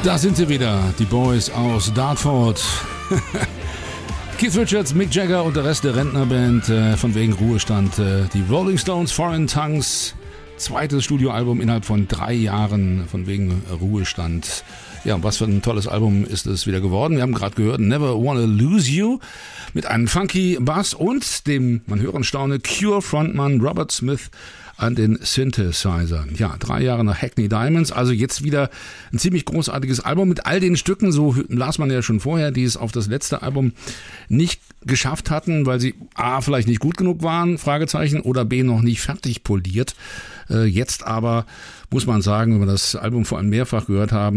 Da sind sie wieder, die Boys aus Dartford. Keith Richards, Mick Jagger und der Rest der Rentnerband, von wegen Ruhestand. Die Rolling Stones, Foreign Tongues, zweites Studioalbum innerhalb von 3 Jahren, von wegen Ruhestand. Ja, was für ein tolles Album ist es wieder geworden. Wir haben gerade gehört, Never Wanna Lose You mit einem funky Bass und dem, man höre und staune, Cure-Frontmann Robert Smith an den Synthesizern. Ja, 3 Jahre nach Hackney Diamonds, also jetzt wieder ein ziemlich großartiges Album mit all den Stücken, so las man ja schon vorher, die es auf das letzte Album nicht geschafft hatten, weil sie A, vielleicht nicht gut genug waren, Fragezeichen, oder B, noch nicht fertig poliert. Jetzt aber muss man sagen, wenn man das Album vor allem mehrfach gehört hat,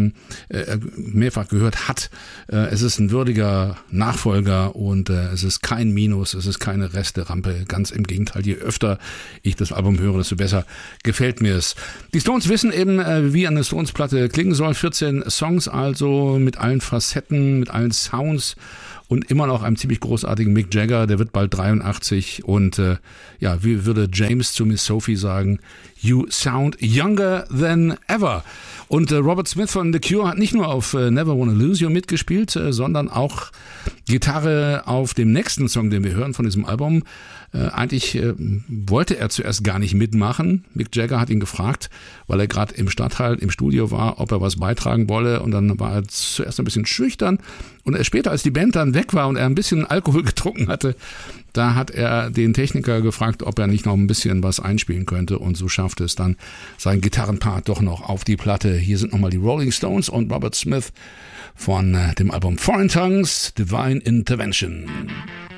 es ist ein würdiger Nachfolger und es ist kein Minus, es ist keine Resterampe, ganz im Gegenteil, je öfter ich das Album höre, desto besser gefällt mir es. Die Stones wissen eben, wie eine Stones-Platte klingen soll, 14 Songs also mit allen Facetten, mit allen Sounds und immer noch einem ziemlich großartigen Mick Jagger, der wird bald 83 und ja, wie würde James zu Miss Sophie sagen, you sound younger than ever. Und Robert Smith von The Cure hat nicht nur auf Never Wanna Lose You mitgespielt, sondern auch Gitarre auf dem nächsten Song, den wir hören von diesem Album. Eigentlich wollte er zuerst gar nicht mitmachen. Mick Jagger hat ihn gefragt, weil er gerade im Stadtteil im Studio war, ob er was beitragen wolle. Und dann war er zuerst ein bisschen schüchtern. Und später, als die Band dann weg war und er ein bisschen Alkohol getrunken hatte, da hat er den Techniker gefragt, ob er nicht noch ein bisschen was einspielen könnte. Und so schaffte es dann sein Gitarrenpart doch noch auf die Platte. Hier sind nochmal die Rolling Stones und Robert Smith von dem Album Foreign Tongues, Divine Intervention.